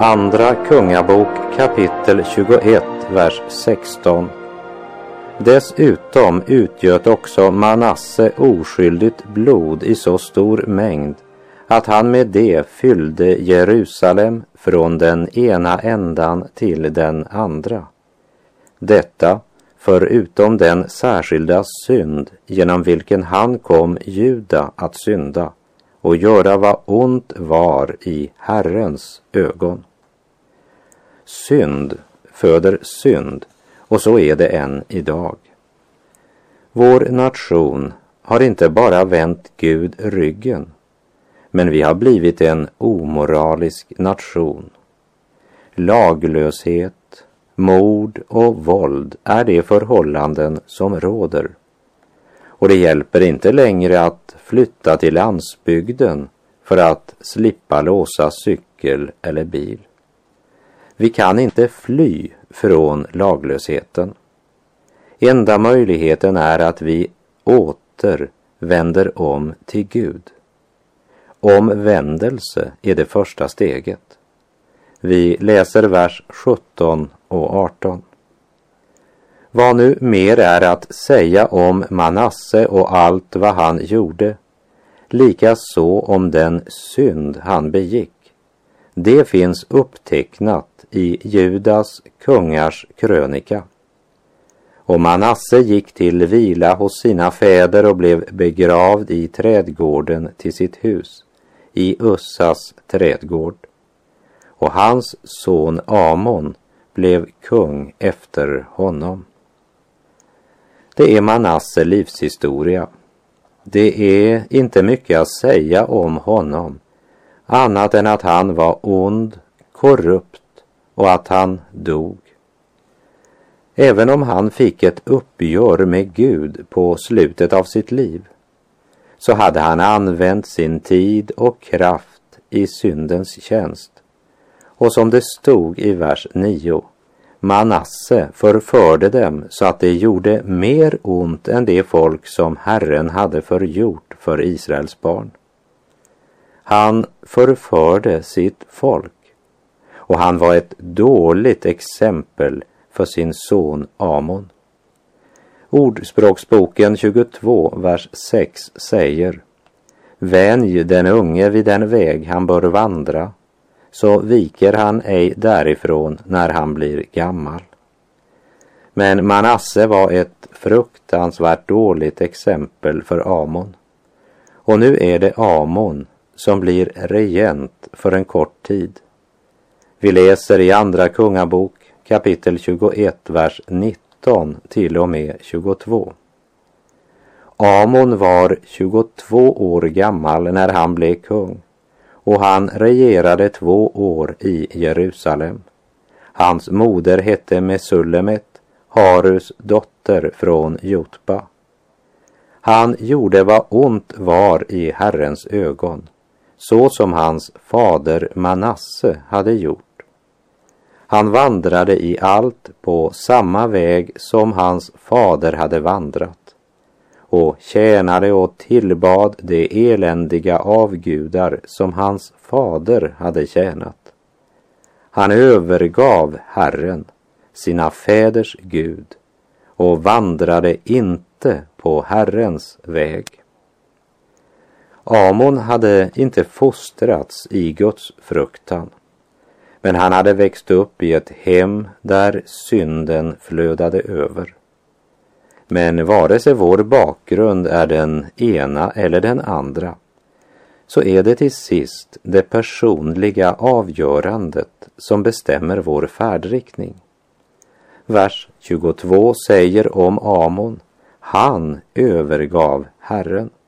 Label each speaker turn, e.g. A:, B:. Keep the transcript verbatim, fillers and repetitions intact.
A: Andra Kungabok kapitel tjugoett, vers sexton. Dessutom utgöt också Manasse oskyldigt blod i så stor mängd att han med det fyllde Jerusalem från den ena ändan till den andra. Detta förutom den särskilda synd genom vilken han kom Juda att synda och göra vad ont var i Herrens ögon. Synd föder synd, och så är det än idag. Vår nation har inte bara vänt Gud ryggen, men vi har blivit en omoralisk nation. Laglöshet, mord och våld är de förhållanden som råder. Och det hjälper inte längre att flytta till landsbygden för att slippa låsa cykel eller bil. Vi kan inte fly från laglösheten. Enda möjligheten är att vi åter vänder om till Gud. Omvändelse är det första steget. Vi läser vers sjutton och arton. Vad nu mer är att säga om Manasse och allt vad han gjorde, lika så om den synd han begick. Det finns upptecknat i Judas kungars krönika. Och Manasse gick till vila hos sina fäder och blev begravd i trädgården till sitt hus, i Ussas trädgård. Och hans son Amon blev kung efter honom. Det är Manasse livshistoria. Det är inte mycket att säga om honom, annat än att han var ond, korrupt och att han dog. Även om han fick ett uppgör med Gud på slutet av sitt liv, så hade han använt sin tid och kraft i syndens tjänst. Och som det stod i vers nio, Manasse förförde dem så att det gjorde mer ont än det folk som Herren hade förgjort för Israels barn. Han förförde sitt folk, och han var ett dåligt exempel för sin son Amon. Ordspråksboken tjugotvå, vers sex säger: Vänj den unge vid den väg han bör vandra, så viker han ej därifrån när han blir gammal. Men Manasse var ett fruktansvärt dåligt exempel för Amon. Och nu är det Amon som blir regent för en kort tid. Vi läser i Andra Kungabok kapitel tjugoett, vers nitton till och med tjugotvå. Amon var tjugotvå år gammal när han blev kung, och han regerade två år i Jerusalem. Hans moder hette Mesullemet, Harus dotter från Jotba. Han gjorde vad ont var i Herrens ögon, så som hans fader Manasse hade gjort. Han vandrade i allt på samma väg som hans fader hade vandrat, och tjänade och tillbad de eländiga avgudar som hans fader hade tjänat. Han övergav Herren, sina fäders Gud, och vandrade inte på Herrens väg. Amon hade inte fostrats i Guds fruktan, men han hade växt upp i ett hem där synden flödade över. Men vare sig vår bakgrund är den ena eller den andra, så är det till sist det personliga avgörandet som bestämmer vår färdriktning. Vers tjugotvå säger om Amon: han övergav Herren.